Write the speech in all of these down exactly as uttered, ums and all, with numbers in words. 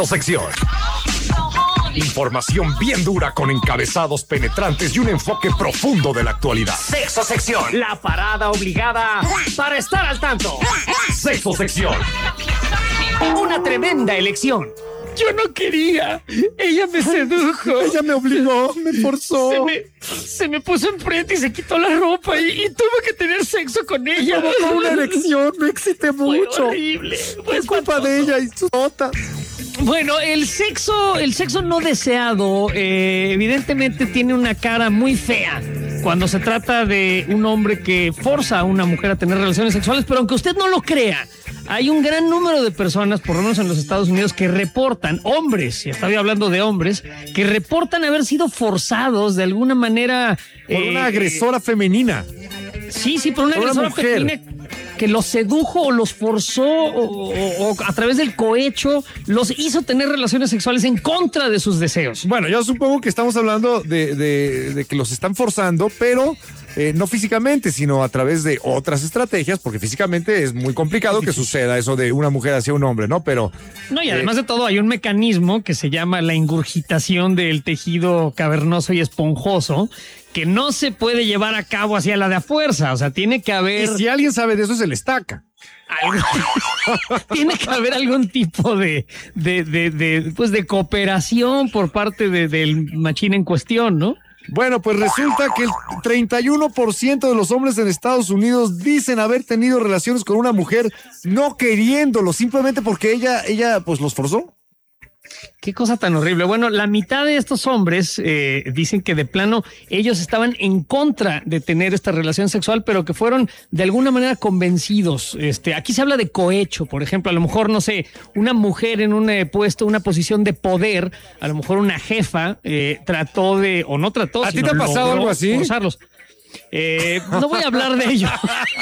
Sección. Información bien dura con encabezados penetrantes y un enfoque profundo de la actualidad. Sexo sección. La parada obligada para estar al tanto. Sexo sección. Una tremenda elección. Yo no quería. Ella me sedujo. Ella me obligó, me forzó. Se me, se me puso enfrente y se quitó la ropa y, y tuve que tener sexo con ella. Fue una erección, me excité mucho. Fue horrible. Fue es culpa de ella y sus notas. Bueno, el sexo, el sexo no deseado, eh, evidentemente tiene una cara muy fea cuando se trata de un hombre que forza a una mujer a tener relaciones sexuales, pero aunque usted no lo crea, hay un gran número de personas, por lo menos en los Estados Unidos, que reportan, hombres, y estoy hablando de hombres, que reportan haber sido forzados de alguna manera. Por eh, una agresora eh, femenina. Sí, sí, por una por agresora una femenina que los sedujo o los forzó o, o, o a través del cohecho los hizo tener relaciones sexuales en contra de sus deseos. Bueno, yo supongo que estamos hablando de, de, de que los están forzando, pero eh, no físicamente, sino a través de otras estrategias, porque físicamente es muy complicado que suceda eso de una mujer hacia un hombre, ¿no? Pero no, y además eh, de todo hay un mecanismo que se llama la ingurgitación del tejido cavernoso y esponjoso, que no se puede llevar a cabo hacia la de a fuerza, o sea, tiene que haber... Y si alguien sabe de eso, se le estaca. Tiene que haber algún tipo de, de, de, de, pues de cooperación por parte de, del machín en cuestión, ¿no? Bueno, pues resulta que el treinta y uno por ciento de los hombres en Estados Unidos dicen haber tenido relaciones con una mujer no queriéndolo, simplemente porque ella, ella pues los forzó. Qué cosa tan horrible. Bueno, la mitad de estos hombres eh, dicen que de plano ellos estaban en contra de tener esta relación sexual, pero que fueron de alguna manera convencidos. Este, aquí se habla de cohecho, por ejemplo, a lo mejor, no sé, una mujer en un eh, puesto, una posición de poder, a lo mejor una jefa eh, trató de, o no trató, ¿a ti te ha pasado algo así? Forzarlos. Eh, no voy a hablar de ello.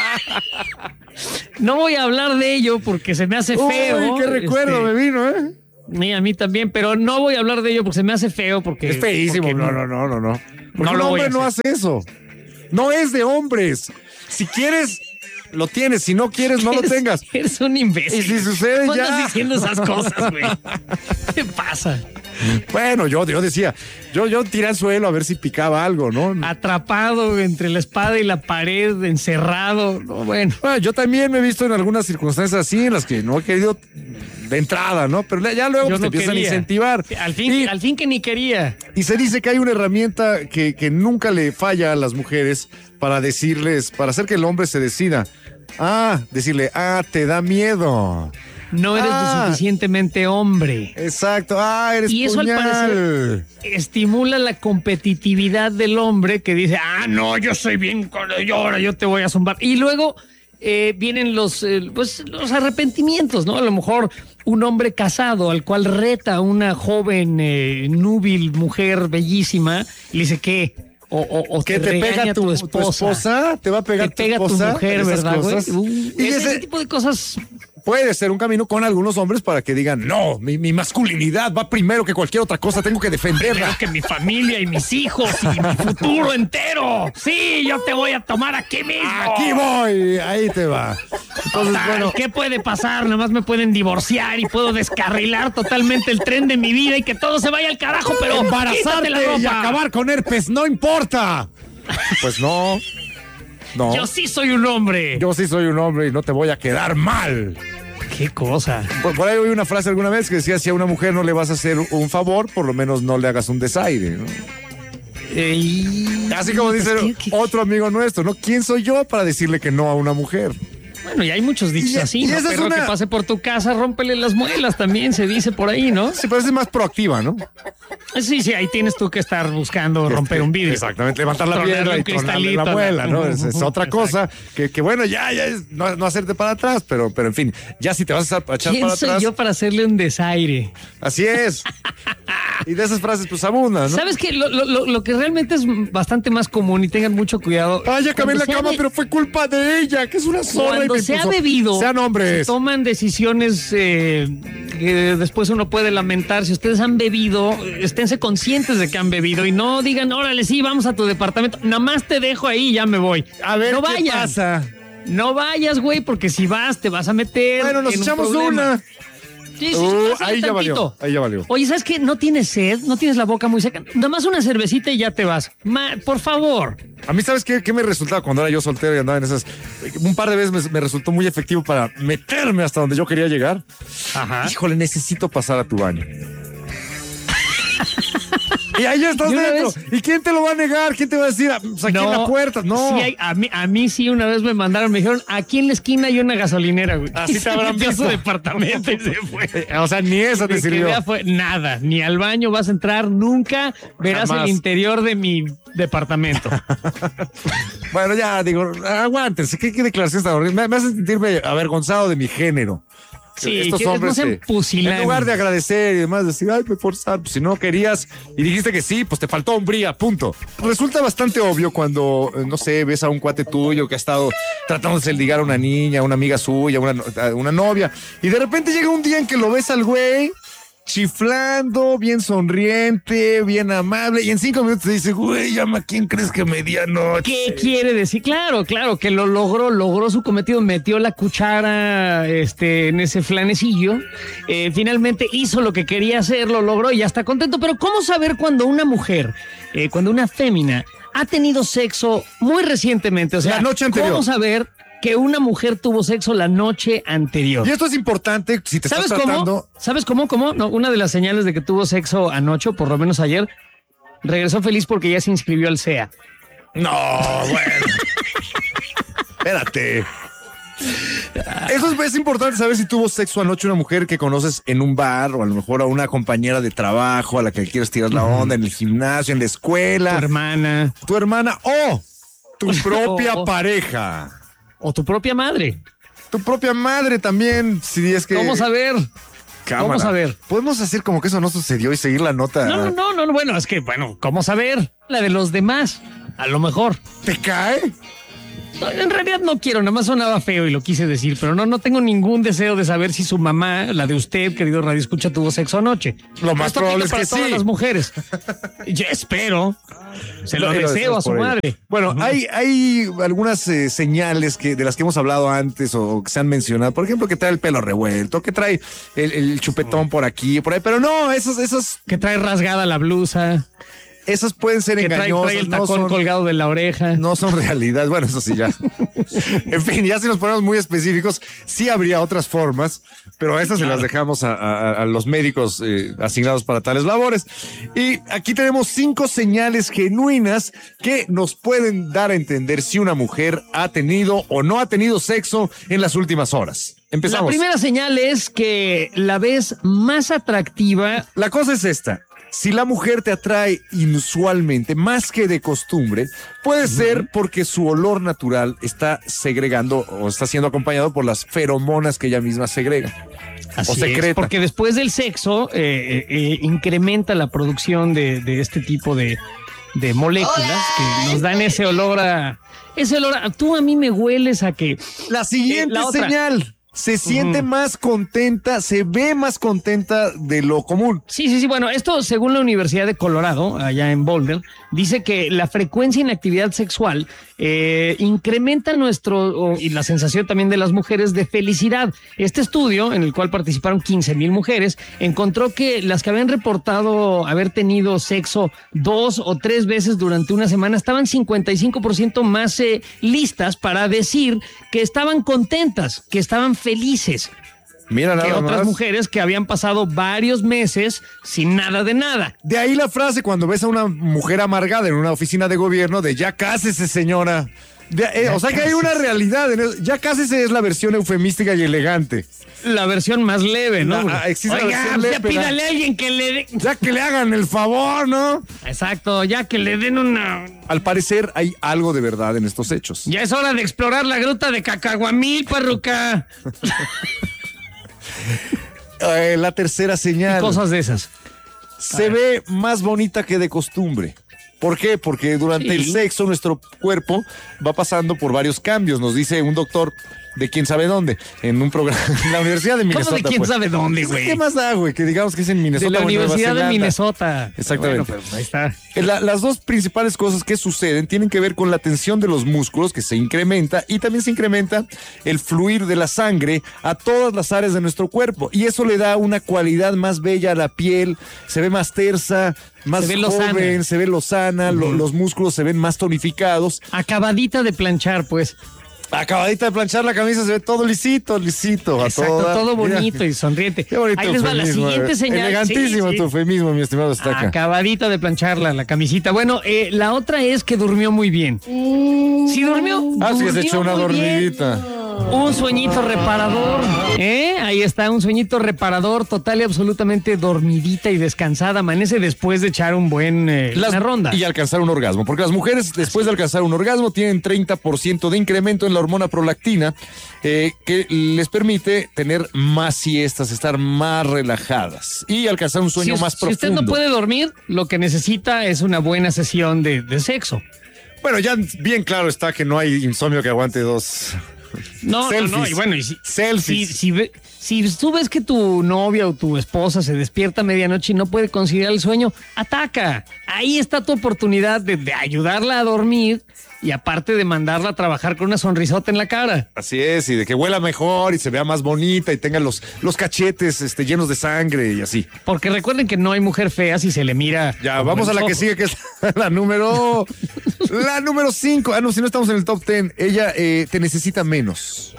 No voy a hablar de ello porque se me hace feo. Uy, qué recuerdo este, me vino, ¿eh? Y a mí también, pero no voy a hablar de ello porque se me hace feo. Porque es feísimo. Porque no, no, no, no, no. No, un hombre no hace eso. No es de hombres. Si quieres, lo tienes. Si no quieres, no lo tengas. Eres un imbécil. Y si sucede ¿cómo ya. Estás diciendo esas cosas, güey? ¿Qué pasa? Bueno, yo, yo decía, yo, yo tiré al suelo a ver si picaba algo, ¿no? Atrapado entre la espada y la pared, encerrado. No, bueno. bueno, yo también me he visto en algunas circunstancias así en las que no he querido de entrada, ¿no? Pero ya luego pues, no te empiezan quería. a incentivar. Al fin, y, al fin que ni quería. Y se dice que hay una herramienta que, que nunca le falla a las mujeres para decirles, para hacer que el hombre se decida. Ah, decirle, ah, te da miedo. No eres ah, lo suficientemente hombre. Exacto. Ah, eres Y eso puñal. al parecer estimula la competitividad del hombre que dice, ah, no, yo soy bien, yo ahora yo te voy a zumbar. Y luego eh, vienen los, eh, pues, los arrepentimientos, ¿no? A lo mejor un hombre casado al cual reta a una joven, eh, núbil mujer bellísima y le dice, ¿qué? O, o, o que te, te pega tu, tu, esposa. tu esposa, te va a pegar te pega tu esposa, tu mujer, ¿verdad, güey? Uh, y ese, ese, ese tipo de cosas puede ser un camino con algunos hombres para que digan, no, mi, mi masculinidad va primero que cualquier otra cosa, tengo que defenderla. Primero que mi familia y mis hijos y mi futuro entero. Sí, yo te voy a tomar aquí mismo. Aquí voy, ahí te va. Entonces, Total, bueno, ¿qué puede pasar? Nada más me pueden divorciar y puedo descarrilar totalmente el tren de mi vida y que todo se vaya al carajo, pero embarazarte la ropa y acabar con herpes, no importa. Pues no. No. Yo sí soy un hombre. Yo sí soy un hombre y no te voy a quedar mal. Qué cosa. Por, por ahí oí una frase alguna vez que decía, si a una mujer no le vas a hacer un favor, por lo menos no le hagas un desaire, ¿no? Ey, Así como dice ¿qué, qué, otro amigo nuestro, ¿no? ¿Quién soy yo para decirle que no a una mujer? Bueno, y hay muchos dichos y, así, y ¿no? Perro es una... que pase por tu casa, rómpele las muelas, también se dice por ahí, ¿no? Se parece más proactiva, ¿no? Sí, sí, ahí tienes tú que estar buscando este, romper un vidrio. Exactamente, levantar la piedra y tronarle la muela, ¿no? Es, es otra Exacto. cosa que, que, bueno, ya, ya es no, no hacerte para atrás, pero, pero en fin, ya si te vas a echar para atrás. ¿Quién soy yo para hacerle un desaire? Así es. Y de esas frases, pues abundan, ¿no? ¿Sabes qué? Lo, lo, lo que realmente es bastante más común, y tengan mucho cuidado. Ay, ya acabé en la cama, be... pero fue culpa de ella, que es una zorra. Cuando y me se puso... ha bebido, sean hombres. Se toman decisiones eh, que después uno puede lamentar. Si ustedes han bebido, esténse conscientes de que han bebido y no digan, órale, sí, vamos a tu departamento. Nada más te dejo ahí y ya me voy. A ver, no ¿qué vayas. pasa? No vayas, güey, porque si vas, te vas a meter. Bueno, nos en echamos un una. Sí, sí, Uh, pásale ahí ya valió, tantito. ahí ya valió. Oye, ¿sabes qué? No tienes sed, no tienes la boca muy seca. Nada más una cervecita y ya te vas. Ma, por favor. A mí, ¿sabes qué, qué me resultaba cuando era yo soltero y andaba en esas? Un par de veces me, me resultó muy efectivo para meterme hasta donde yo quería llegar. Ajá. Híjole, necesito pasar a tu baño. Y ahí ya estás ¿Y una dentro. vez? ¿Y quién te lo va a negar? ¿Quién te va a decir? Pues aquí en la puerta. No. Sí, hay- a, mí, a mí sí una vez me mandaron, me dijeron, aquí en la esquina hay una gasolinera, güey. Así Y te se habrán metió a visto. su departamento y se fue. Eh, O sea, ni esa te Que sirvió. vea fue nada, ni al baño vas a entrar nunca, verás Jamás. el interior de mi departamento. Bueno, ya digo, aguántense. ¿Qué, qué declaración tan horrible? Me, me hace sentirme avergonzado de mi género. Sí, que no sean que, pusilánimes. en lugar de agradecer y demás, decir, ay, me forzar, pues si no querías y dijiste que sí, pues te faltó hombría, punto. Resulta bastante obvio cuando, eh, no sé, ves a un cuate tuyo que ha estado tratándose de ligar a una niña, a una amiga suya, una, a una novia, y de repente llega un día en que lo ves al güey chiflando, bien sonriente, bien amable, y en cinco minutos te dice, güey, llama, ¿quién crees que me di anoche? ¿Qué quiere decir? Claro, claro, que lo logró, logró su cometido, metió la cuchara este, en ese flanecillo, eh, finalmente hizo lo que quería hacer, lo logró y ya está contento. Pero ¿cómo saber cuando una mujer, eh, cuando una fémina ha tenido sexo muy recientemente? O sea, La noche anterior. ¿cómo saber que una mujer tuvo sexo la noche anterior? Y esto es importante si te ¿Sabes estás cómo? tratando. ¿Sabes cómo? ¿Cómo? No, una de las señales de que tuvo sexo anoche, o por lo menos ayer, regresó feliz porque ya se inscribió al C E A. No, bueno. Espérate. Eso es, es importante saber si tuvo sexo anoche una mujer que conoces en un bar o a lo mejor a una compañera de trabajo a la que quieres tirar la onda, en el gimnasio, en la Tu escuela, hermana tu hermana o tu propia O- pareja. o tu propia madre. Tu propia madre también, si es que... ¿Cómo saber? Cámara. ¿Cómo saber? Podemos hacer como que eso no sucedió y seguir la nota. No, no, no, no, no, bueno, es que, bueno, ¿cómo saber? La de los demás, a lo mejor. ¿Te cae? No, en realidad no quiero, nada más sonaba feo y lo quise decir, pero no, no tengo ningún deseo de saber si su mamá, la de usted, querido Radio Escucha, tuvo sexo anoche. Lo más Esto probable aplica es para que todas sí. las mujeres. Yo espero. Se lo Y deseo deseas a su por ella. madre. Bueno, hay, hay algunas eh, señales que, de las que hemos hablado antes o que se han mencionado. Por ejemplo, que trae el pelo revuelto, que trae el, el chupetón por aquí, por ahí. Pero no, esas, esas, Que trae rasgada la blusa, esas pueden ser que trae, engañosas. trae el no tacón son- colgado de la oreja. No son realidad. Bueno, eso sí, ya. En fin, ya si nos ponemos muy específicos, sí habría otras formas, pero a estas se las dejamos a, a- a los médicos eh, asignados para tales labores. Y aquí tenemos cinco señales genuinas que nos pueden dar a entender si una mujer ha tenido o no ha tenido sexo en las últimas horas. Empezamos. La primera señal es que la ves más atractiva. La cosa es esta. Si la mujer te atrae inusualmente, más que de costumbre, puede ser porque su olor natural está segregando o está siendo acompañado por las feromonas que ella misma segrega. Así o es, secreta. porque después del sexo eh, eh, eh, incrementa la producción de, de este tipo de, de moléculas que nos dan ese olor a... Ese olor a... Tú a mí me hueles a que... La siguiente Eh, la otra. señal. Se siente más contenta, se ve más contenta de lo común. Sí, sí, sí. Bueno, esto según la Universidad de Colorado, allá en Boulder, dice que la frecuencia en actividad sexual eh, incrementa nuestro, o- y la sensación también de las mujeres de felicidad. Este estudio, en el cual participaron quince mil mujeres, encontró que las que habían reportado haber tenido sexo dos o tres veces durante una semana estaban cincuenta y cinco por ciento más eh, listas para decir que estaban contentas, que estaban felices. Mira Que nada otras más. mujeres que habían pasado varios meses sin nada de nada. De ahí la frase cuando ves a una mujer amargada en una oficina de gobierno de ya cásese, señora. De- eh, o sea que hay una realidad. En eso. Ya cásese es la versión eufemística y elegante. La versión más leve, ¿no? Ah, existe la Oiga, versión leve, ya pero- pídale a alguien que le dé. Ya que le hagan el favor, ¿no? Exacto, ya que le den una. Al parecer hay algo de verdad en estos hechos. Ya es hora de explorar la gruta de Cacahuamil, parruca. Eh, la tercera señal. Cosas de esas. Se ve más bonita que de costumbre. ¿Por qué? Porque durante Sí. el sexo nuestro cuerpo va pasando por varios cambios. Nos dice un doctor de quién sabe dónde, en un programa, en la Universidad de Minnesota. ¿Cómo de quién pues. sabe dónde, güey? ¿Qué más da, güey? Que digamos que es en Minnesota. De la o en Nueva Universidad de Zelanda. Minnesota. Exactamente. Bueno, pues ahí está. La- las dos principales cosas que suceden tienen que ver con la tensión de los músculos, que se incrementa, y también se incrementa el fluir de la sangre a todas las áreas de nuestro cuerpo. Y eso le da una cualidad más bella a la piel, se ve más tersa, más Se ve joven, lozana. se ve lozana, lo- los músculos se ven más tonificados. Acabadita de planchar, pues. Acabadita de planchar la camisa, se ve todo lisito, lisito. A Exacto, toda- todo Mira, bonito y sonriente. Qué bonito Ahí les va la eufemismo, siguiente eh. señal. Elegantísimo Sí, sí. tu eufemismo, mi estimado Estaca. Acabadita de plancharla, la camisita. Bueno, eh, la otra es que durmió muy bien. Sí durmió. Ah, sí, se durmió echó una muy bien. dormidita. Un sueñito reparador, ¿eh? Ahí está, un sueñito reparador, total y absolutamente dormidita y descansada. Amanece después de echar un buen, eh, Las- una ronda. Y alcanzar un orgasmo, porque las mujeres después de alcanzar un orgasmo tienen treinta por ciento de incremento en la hormona prolactina, eh, que les permite tener más siestas, estar más relajadas y alcanzar un sueño si, más si profundo. usted no puede dormir, lo que necesita es una buena sesión de, de sexo. Bueno, ya bien claro está que no hay insomnio que aguante dos. No, no, Selfies. no, y bueno, y si, Selfies. si, si, ve- si tú ves que tu novia o tu esposa se despierta a medianoche y no puede conciliar el sueño, ataca. Ahí está tu oportunidad de, de ayudarla a dormir y aparte de mandarla a trabajar con una sonrisota en la cara. Así es, y de que huela mejor y se vea más bonita y tenga los, los cachetes este, llenos de sangre y así. Porque recuerden que no hay mujer fea si se le mira. Ya, como vamos a los la que ojos. sigue, que es la número. La número cinco. Ah, no, si no estamos en el top ten. Ella eh, te necesita menos.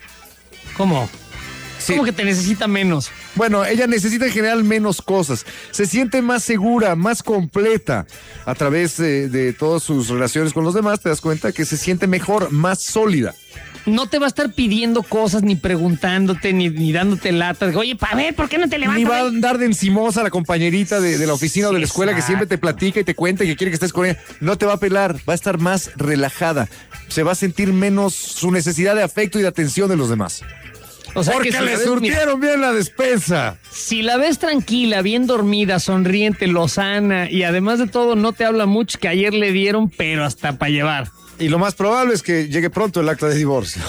¿Cómo? Sí. ¿Cómo que te necesita menos? Bueno, ella necesita en general menos cosas. Se siente más segura, más completa. A través de, de todas sus relaciones con los demás, te das cuenta que se siente mejor, más sólida. No te va a estar pidiendo cosas, ni preguntándote, ni, ni dándote latas. Oye, pa' ver, ¿por qué no te levantas? Ni va a andar de encimosa a la compañerita de, de la oficina o de la escuela que Exacto. siempre te platica y te cuenta y que quiere que estés con ella. No te va a pelar, va a estar más relajada. Se va a sentir menos su necesidad de afecto y de atención de los demás. O sea, Porque que si le la ves- surtieron bien la despensa. Si la ves tranquila, bien dormida, sonriente, lozana y además de todo no te habla mucho que ayer le dieron, pero hasta para llevar. Y lo más probable es que llegue pronto el acta de divorcio.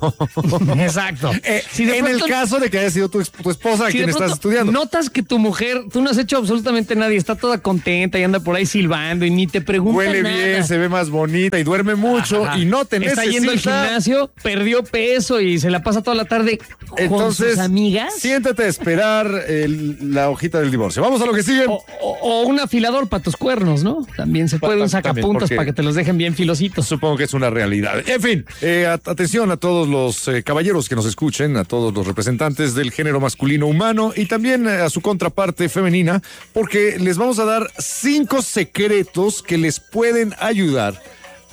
Exacto. Eh, Si de en el pronto- caso de que haya sido tu, tu esposa a si quien de estás pronto estudiando. notas que tu mujer, tú no has hecho absolutamente nada y está toda contenta y anda por ahí silbando y ni te pregunta Huele nada. bien, se ve más bonita y duerme mucho Ajá. y no te Está necesita. yendo al gimnasio, perdió peso y se la pasa toda la tarde con Entonces, sus amigas. siéntate a esperar el- la hojita del divorcio. Vamos a lo que sigue. O, o- o un afilador para tus cuernos, ¿no? También se puede, un También, sacapuntas porque- para que te los dejen bien filositos. Supongo que es una realidad. En fin, eh, at- atención a todos los eh, caballeros que nos escuchen, a todos los representantes del género masculino humano y también eh, a su contraparte femenina, porque les vamos a dar cinco secretos que les pueden ayudar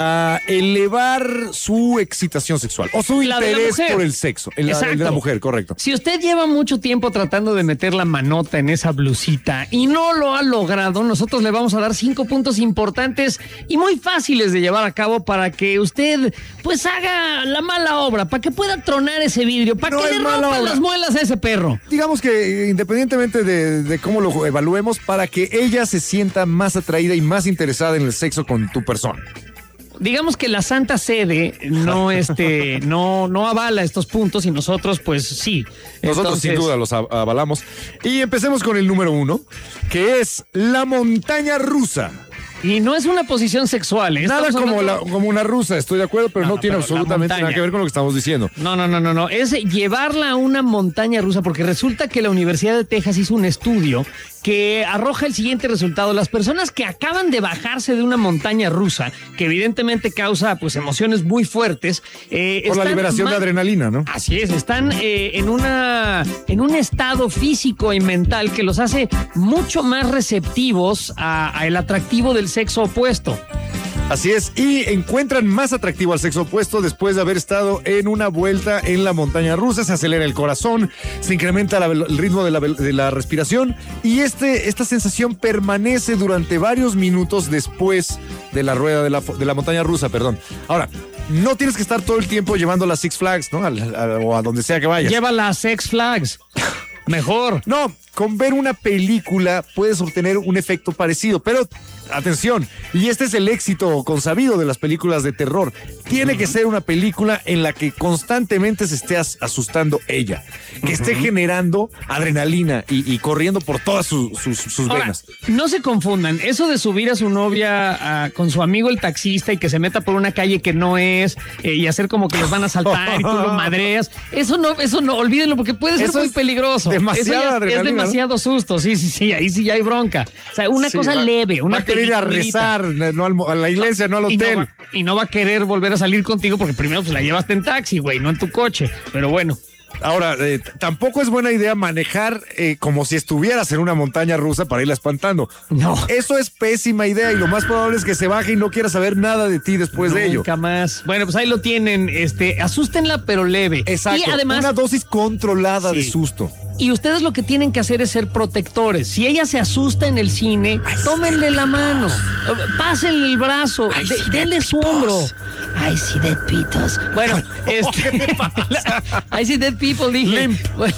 a elevar su excitación sexual o su La de la interés mujer. por el sexo. El, el de la Exacto. mujer, correcto. Si usted lleva mucho tiempo tratando de meter la manota en esa blusita y no lo ha logrado, nosotros le vamos a dar cinco puntos importantes y muy fáciles de llevar a cabo para que usted pues haga la mala obra, para que pueda tronar ese vidrio, para No que es le mala rompan obra. las muelas a ese perro. Digamos que eh, independientemente de, de cómo lo evaluemos, para que ella se sienta más atraída y más interesada en el sexo con tu persona. Digamos que la Santa Sede no este no no avala estos puntos y nosotros pues sí. Nosotros Entonces, sin duda los av- avalamos. Y empecemos con el número uno, que es la montaña rusa. Y no es una posición sexual. ¿eh? Nada Estamos como, hablando- la, como una rusa, estoy de acuerdo, pero No, no, no, tiene pero la absolutamente nada montaña. que ver con lo que estamos diciendo. No, no, no, no, no. Es llevarla a una montaña rusa, porque resulta que la Universidad de Texas hizo un estudio que arroja el siguiente resultado. Las personas que acaban de bajarse de una montaña rusa, que evidentemente causa pues emociones muy fuertes. eh, Por la están liberación más- de adrenalina, ¿no? Así es, están eh, en una en un estado físico y mental que los hace mucho más receptivos a, a el atractivo del sexo opuesto. Así es, y encuentran más atractivo al sexo opuesto después de haber estado en una vuelta en la montaña rusa. Se acelera el corazón, se incrementa la velo- el ritmo de la, vel- de la respiración y este, esta sensación permanece durante varios minutos después de la rueda de la, fo- de la montaña rusa, perdón. Ahora, no tienes que estar todo el tiempo llevando las Six Flags, ¿no? Al- al- o a donde sea que vayas. Lleva las Sex Flags. Mejor. No, con ver una película puedes obtener un efecto parecido, pero atención, y este es el éxito consabido de las películas de terror. Tiene uh-huh. que ser una película en la que constantemente se esté as- asustando ella, que uh-huh. esté generando adrenalina y, y corriendo por todas su, sus, sus Ahora, venas. No se confundan, eso de subir a su novia a, con su amigo el taxista y que se meta por una calle que no es eh, y hacer como que los van a asaltar y tú lo madreas, eso no, eso no, olvídenlo porque puede ser eso muy peligroso. Demasiado Es demasiado ¿no? susto, sí, sí, sí, ahí sí ya hay bronca. O sea, una sí, cosa va, leve, una va a querer ir a rezar, no al, a la iglesia, no al hotel. Y no, va, y no va a querer volver a salir contigo porque primero pues la llevaste en taxi, güey, no en tu coche. Pero bueno. Ahora, eh, tampoco es buena idea manejar eh, como si estuvieras en una montaña rusa para irla espantando. No. Eso es pésima idea y lo más probable es que se baje y no quiera saber nada de ti después Nunca de ello. Nunca más. Bueno, pues ahí lo tienen. Este, asústenla, pero leve. Exacto. Y además, una dosis controlada sí. de susto. Y ustedes lo que tienen que hacer es ser protectores. Si ella se asusta en el cine, Ay, tómenle la mano, pásenle el brazo, de, denle su hombro. I see dead pitos. Bueno, este, ¿qué te pasa? I see dead people, dije. Limp. Bueno.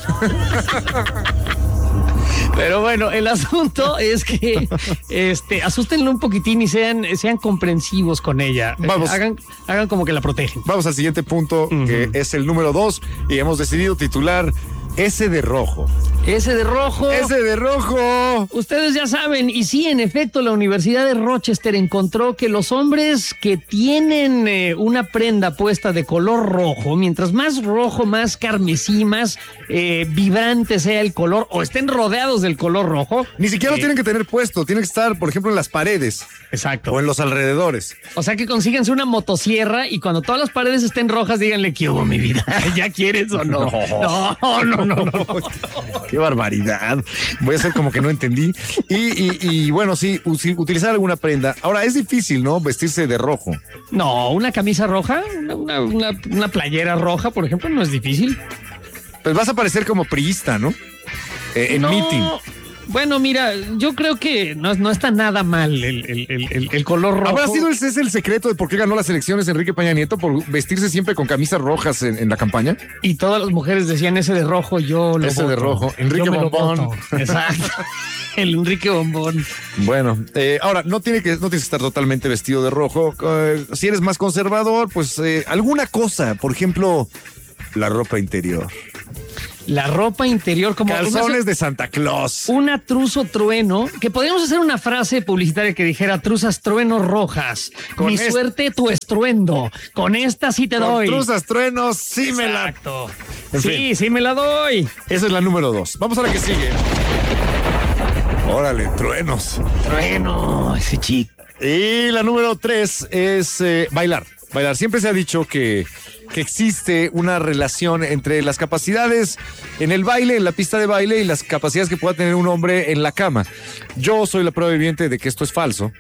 Pero bueno, el asunto es que este, asústenlo un poquitín y sean, sean comprensivos con ella. Vamos. Hagan, hagan como que la protegen. Vamos al siguiente punto, uh-huh. que es el número dos, y hemos decidido titular Ese de rojo. Ese de rojo. Ese de rojo. Ustedes ya saben, y sí, en efecto, la Universidad de Rochester encontró que los hombres que tienen eh, una prenda puesta de color rojo, mientras más rojo, más carmesí, más eh, vibrante sea el color, o estén rodeados del color rojo. Ni siquiera eh, lo tienen que tener puesto, tienen que estar, por ejemplo, en las paredes. Exacto. O en los alrededores. O sea que consíganse una motosierra y cuando todas las paredes estén rojas, díganle, ¿qué hubo, mi vida? ¿Ya quieres o no? No, no, no, no. no, no, no. Qué barbaridad. Voy a hacer como que no entendí. Y, y, y bueno, sí, utilizar alguna prenda. Ahora, es difícil, ¿no? Vestirse de rojo. No, una camisa roja, una, una, una playera roja, por ejemplo, no es difícil. Pues vas a parecer como priista, ¿no? Eh, en no. meeting. Bueno, mira, yo creo que no, no está nada mal el, el, el, el color rojo. ¿Habrá sido ese es el secreto de por qué ganó las elecciones Enrique Peña Nieto? ¿Por vestirse siempre con camisas rojas en, en la campaña? Y todas las mujeres decían ese de rojo, yo lo Ese voto. de rojo, Enrique Bombón. Exacto, el Enrique Bombón. Bueno, eh, ahora, no, tiene que, no tienes que estar totalmente vestido de rojo. Eh, si eres más conservador, pues eh, alguna cosa, por ejemplo, la ropa interior. La ropa interior como... Calzones una, de Santa Claus. Una truzo trueno, que podríamos hacer una frase publicitaria que dijera truzas truenos rojas. Con Mi est- suerte tu estruendo. Con esta sí te Con doy. Truzas truenos, sí me la... Exacto. En sí, fin. sí me la doy. Esa es la número dos. Vamos a la que sigue. Órale, truenos. Trueno, ese chico. Y la número tres es eh, bailar. Bailar. Siempre se ha dicho que, que existe una relación entre las capacidades en el baile, en la pista de baile, y las capacidades que pueda tener un hombre en la cama. Yo soy la prueba viviente de que esto es falso.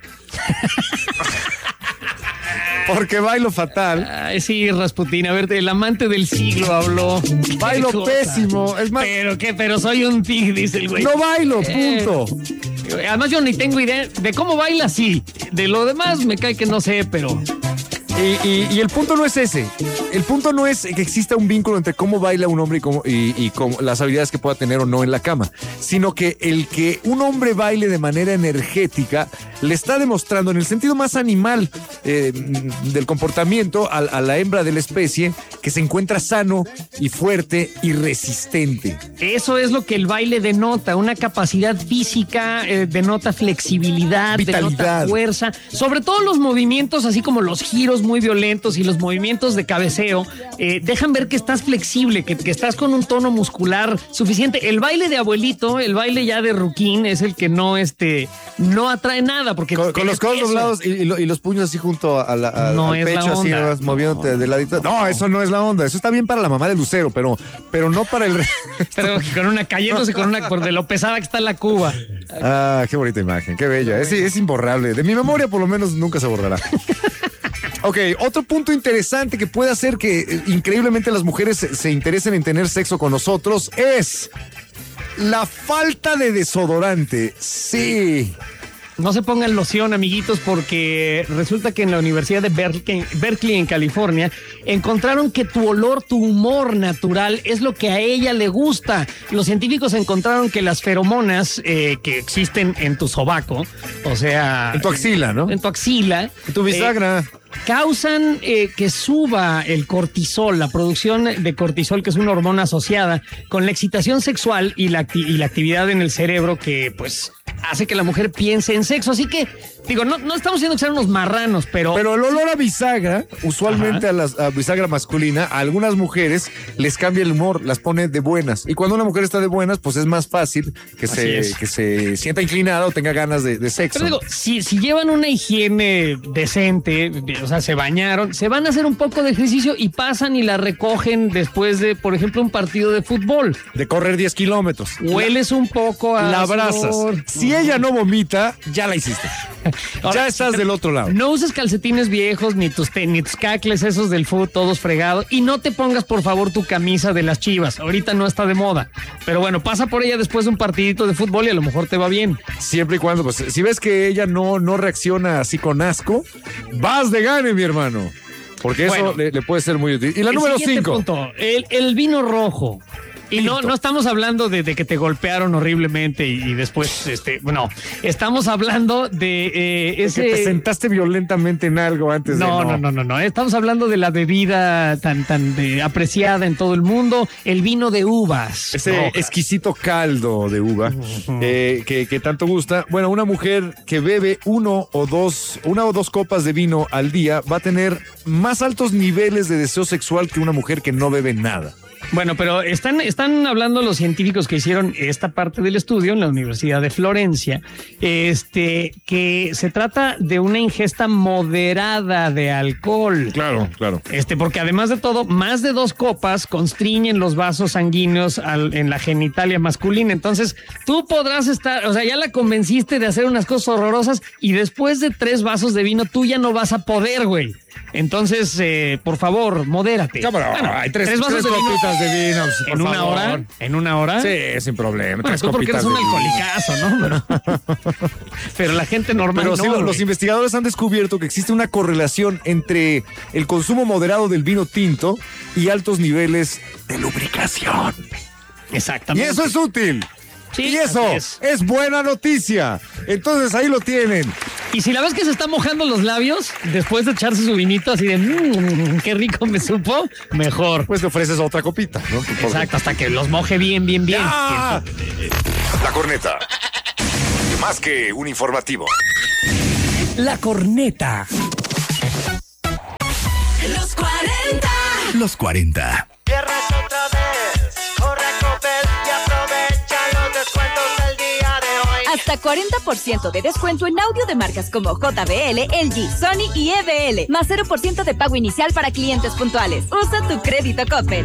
Porque bailo fatal. Ay, sí, Rasputín. A ver, el amante del siglo habló. Bailo pésimo. Es más, pero qué, pero soy un tig, dice el güey. no bailo, punto. Eh, además, yo ni tengo idea de cómo baila, sí. De lo demás me cae que no sé, pero... Y, y, y el punto no es ese. El punto no es que exista un vínculo entre cómo baila un hombre y, cómo, y, y cómo, las habilidades que pueda tener o no en la cama, sino que el que un hombre baile de manera energética le está demostrando en el sentido más animal eh, del comportamiento a, a la hembra de la especie que se encuentra sano y fuerte y resistente. Eso es lo que el baile denota, una capacidad física, eh, denota flexibilidad, vitalidad, denota fuerza, sobre todo los movimientos así como los giros muy violentos y los movimientos de cabeceo eh, dejan ver que estás flexible, que, que estás con un tono muscular suficiente. El baile de abuelito, el baile ya de ruquín es el que no este no atrae nada porque con, con los codos doblados y, y, lo, y los puños así junto a la, a, no al pecho así nomás, moviéndote no, de ladito. No, eso no es la onda. Eso está bien para la mamá de Lucero, pero pero no para el pero con una cayéndose con una por de lo pesada que está la cuba. Ah, qué bonita imagen, qué bella. Es, es imborrable. De mi memoria por lo menos nunca se borrará. Ok, otro punto interesante que puede hacer que eh, increíblemente las mujeres se, se interesen en tener sexo con nosotros es la falta de desodorante. Sí. No se pongan loción, amiguitos, porque resulta que en la Universidad de Berkeley, Berkeley, en California, encontraron que tu olor, tu humor natural es lo que a ella le gusta. Los científicos encontraron que las feromonas eh, que existen en tu sobaco, o sea... En tu axila, ¿no? En tu axila. En tu bisagra. Eh, causan eh, que suba el cortisol, la producción de cortisol, que es una hormona asociada con la excitación sexual y la, acti- y la actividad en el cerebro que, pues, hace que la mujer piense en sexo. Así que, digo, no, no estamos diciendo que sean unos marranos, pero... Pero el olor a bisagra, usualmente a la a bisagra masculina, a algunas mujeres les cambia el humor, las pone de buenas. Y cuando una mujer está de buenas, pues es más fácil que, se, que se sienta inclinada o tenga ganas de, de sexo. Pero digo, si, si llevan una higiene decente, o sea, se bañaron, se van a hacer un poco de ejercicio y pasan y la recogen después de, por ejemplo, un partido de fútbol. De correr diez kilómetros. Hueles un poco a... La abrazas. sudor. Si ella no vomita, ya la hiciste. Ahora, ya estás del otro lado. No uses calcetines viejos, ni tus, te, ni tus cacles esos del fútbol, todos fregados. Y no te pongas, por favor, tu camisa de las Chivas. Ahorita no está de moda. Pero bueno, pasa por ella después de un partidito de fútbol y a lo mejor te va bien. Siempre y cuando, pues, si ves que ella no, no reacciona así con asco, vas de gane, mi hermano. Porque eso Bueno, le, le puede ser muy útil. Y la el número siguiente cinco. punto, el, el vino rojo. Y no, no estamos hablando de, de que te golpearon horriblemente y, y después, este, bueno, estamos hablando de eh, ese... Que te sentaste violentamente en algo antes no, de... No, no, no, no. Estamos hablando de la bebida tan, tan de, apreciada en todo el mundo, el vino de uvas. Ese rojas. exquisito caldo de uva eh, que, que tanto gusta. Bueno, una mujer que bebe uno o dos, una o dos copas de vino al día va a tener más altos niveles de deseo sexual que una mujer que no bebe nada. Bueno, pero están, están hablando los científicos que hicieron esta parte del estudio en la Universidad de Florencia, este, que se trata de una ingesta moderada de alcohol. Claro, claro. Este, porque además de todo, más de dos copas constriñen los vasos sanguíneos al, en la genitalia masculina. Entonces, tú podrás estar, o sea, ya la convenciste de hacer unas cosas horrorosas y después de tres vasos de vino, tú ya no vas a poder, güey. Entonces, eh, por favor, modérate. Cámara, Bueno, hay tres, tres vasos tres de vino copitas de vino. Por en una favor. hora. En una hora. Sí, sin problema. Bueno, tres tú porque copitas eres un de vino. alcoholicazo, ¿no? Pero, pero la gente normal Pero no, sí, los, güey. los investigadores han descubierto que existe una correlación entre el consumo moderado del vino tinto y altos niveles de lubricación. Y Exactamente. eso es útil. Sí, y eso así es. es. buena noticia. Entonces ahí lo tienen. Y si la ves que se está mojando los labios después de echarse su vinito así de mmm, qué rico me supo, mejor. Pues te ofreces otra copita, ¿no? Exacto, hasta que los moje bien, bien, bien. ¡Ah! La corneta. Más que un informativo. La corneta. Los cuarenta. Los cuarenta. Viernes otra vez, corre a Coppel y aprovecha los descuentos del día de hoy. Hasta cuarenta por ciento de descuento en audio de marcas como J B L, L G, Sony y E B L. Más cero por ciento de pago inicial para clientes puntuales. Usa tu crédito Coppel.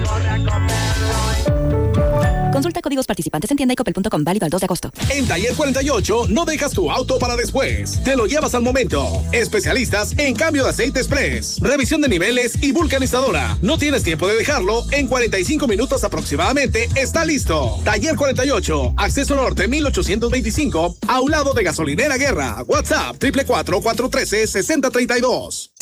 Consulta códigos participantes en tienda y coppel punto com, válido al dos de agosto. En Taller cuarenta y ocho no dejas tu auto para después. Te lo llevas al momento. Especialistas en cambio de aceite express, revisión de niveles y vulcanizadora. No tienes tiempo de dejarlo. En cuarenta y cinco minutos aproximadamente está listo. Taller cuarenta y ocho, Acceso Norte mil ochocientos veinticinco, a un lado de Gasolinera Guerra. WhatsApp triple cuatro cuatro trece sesenta treinta y dos.